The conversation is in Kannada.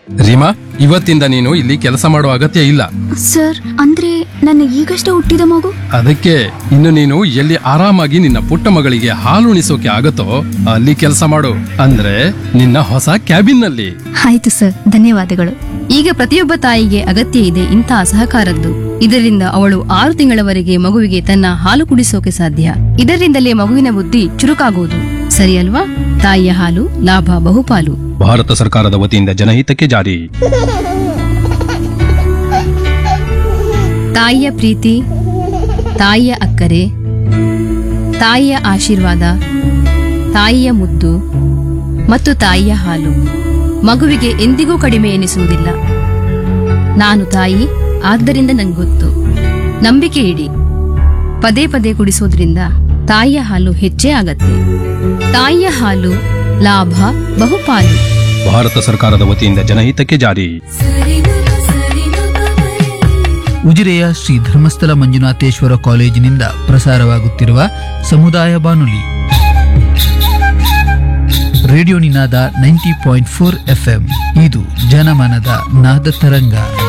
ರೀಮಾ, ಇವತ್ತಿಂದ ನೀನು ಇಲ್ಲಿ ಕೆಲಸ ಮಾಡುವ ಅಗತ್ಯ ಇಲ್ಲ. ಸರ್, ಅಂದ್ರೆ ನನ್ನ ಈಗಷ್ಟೇ ಹುಟ್ಟಿದ ಮಗು? ಅದಕ್ಕೆ ಇನ್ನು ನೀನು ಎಲ್ಲಿ ಆರಾಮಾಗಿ ನಿನ್ನ ಪುಟ್ಟ ಮಗಳಿಗೆ ಹಾಲು ಉಣಿಸೋಕೆ ಆಗತ್ತೋ ಅಲ್ಲಿ ಕೆಲಸ ಮಾಡು. ಅಂದ್ರೆ ನಿನ್ನ ಹೊಸ ಕ್ಯಾಬಿನ್ ನಲ್ಲಿ. ಆಯ್ತು ಸರ್, ಧನ್ಯವಾದಗಳು. ಈಗ ಪ್ರತಿಯೊಬ್ಬ ತಾಯಿಗೆ ಅಗತ್ಯ ಇದೆ ಇಂತಹ ಸಹಕಾರದ್ದು. ಇದರಿಂದ ಅವಳು 6 ತಿಂಗಳವರೆಗೆ ಮಗುವಿಗೆ ತನ್ನ ಹಾಲು ಕುಡಿಸೋಕೆ ಸಾಧ್ಯ. ಇದರಿಂದಲೇ ಮಗುವಿನ ಬುದ್ಧಿ ಚುರುಕಾಗುವುದು. ಸರಿ ಅಲ್ವಾ? ತಾಯಿಯ ಹಾಲು ಲಾಭ ಬಹುಪಾಲು. ಭಾರತ ಸರ್ಕಾರದ ವತಿಯಿಂದ ಜನಹಿತಕ್ಕೆ ಜಾರಿ. ತಾಯಿಯ ಪ್ರೀತಿ, ತಾಯಿಯ ಅಕ್ಕರೆ, ತಾಯಿಯ ಆಶೀರ್ವಾದ, ತಾಯಿಯ ಮುದ್ದು ಮತ್ತು ತಾಯಿಯ ಹಾಲು ಮಗುವಿಗೆ ಎಂದಿಗೂ ಕಡಿಮೆ ಎನಿಸುವುದಿಲ್ಲ. ನಾನು ತಾಯಿ, ಆದ್ದರಿಂದ ನಂಗೊತ್ತು. ನಂಬಿಕೆ ಇಡಿ. ಪದೇ ಪದೇ ಕುಡಿಸೋದ್ರಿಂದ ತಾಯಿಯ ಹಾಲು ಹೆಚ್ಚೇ ಆಗತ್ತೆ. ತಾಯಿಯ ಹಾಲು ಲಾಭ ಬಹುಪಾಲು. ಭಾರತ ಸರ್ಕಾರದ ವತಿಯಿಂದ ಜನಹಿತಕ್ಕೆ ಜಾರಿ. ಉಜಿರೆಯ ಶ್ರೀ ಧರ್ಮಸ್ಥಳ ಮಂಜುನಾಥೇಶ್ವರ ಕಾಲೇಜಿನಿಂದ ಪ್ರಸಾರವಾಗುತ್ತಿರುವ ಸಮುದಾಯ ಬಾನುಲಿ ರೇಡಿಯೋ ನಿನಾದ 90.4 FM. ಇದು ಜನಮನದ ನಾದ ತರಂಗ.